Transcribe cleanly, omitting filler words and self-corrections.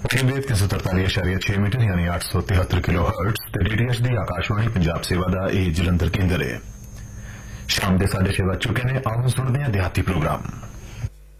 FM wave 343.6 metre यानी 873 kilo hertz ते DTH दी आकाशवाणी पंजाब सेवा दा ए जलंधर केंद्र है। शाम दे 6:30 चुके ने, आओ सुनते हैं देहाती प्रोग्राम।